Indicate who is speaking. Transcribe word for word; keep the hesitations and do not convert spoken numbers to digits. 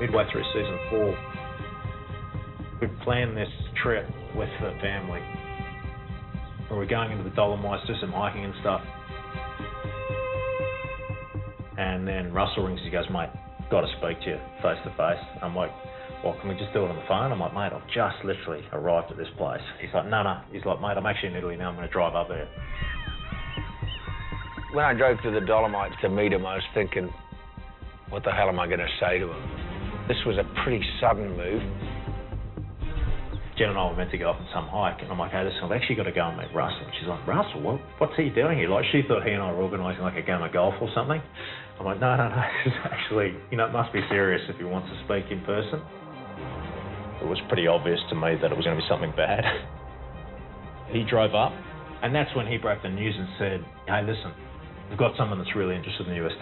Speaker 1: midway through season four, we planned this trip with the family. We were going into the Dolomites, do some hiking and stuff. And then Russell rings, he goes, mate, got to speak to you face to face. I'm like, well, can we just do it on the phone? I'm like, mate, I've just literally arrived at this place. He's like, no, no. He's like, mate, I'm actually in Italy now. I'm going to drive up there.
Speaker 2: When I drove to the Dolomites to meet him, I was thinking, what the hell am I going to say to him? This was a pretty sudden move.
Speaker 1: Jen and I were meant to go off on some hike, and I'm like, hey, listen, I've actually got to go and meet Russell. And she's like, Russell, what, what's he doing here? Like, she thought he and I were organising like a game of golf or something. I'm like, no, no, no, this is actually, you know, it must be serious if he wants to speak in person. It was pretty obvious to me that it was going to be something bad. He drove up, and that's when he broke the news and said, hey, listen, we've got someone that's really interested in the U S